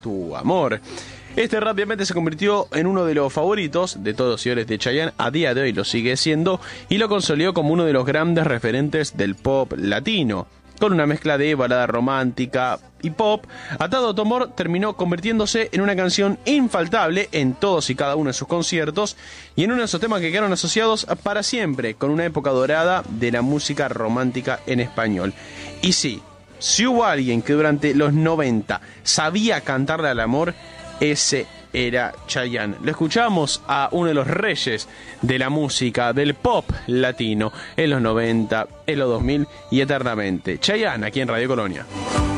Tu amor. Este rápidamente se convirtió en uno de los favoritos de todos los seguidores de Chayanne, a día de hoy lo sigue siendo, y lo consolidó como uno de los grandes referentes del pop latino. Con una mezcla de balada romántica y pop, Atado a tu amor terminó convirtiéndose en una canción infaltable en todos y cada uno de sus conciertos, y en uno de esos temas que quedaron asociados para siempre con una época dorada de la música romántica en español. Y sí, si hubo alguien que durante los 90 sabía cantarle al amor, ese era Chayanne. Lo escuchamos a uno de los reyes de la música, del pop latino, en los 90, en los 2000 y eternamente. Chayanne, aquí en Radio Colonia.